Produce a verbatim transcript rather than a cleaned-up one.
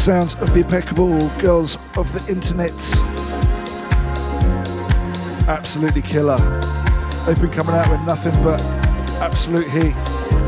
sounds of the impeccable girls of the internet. Absolutely killer. They've been coming out with nothing but absolute heat.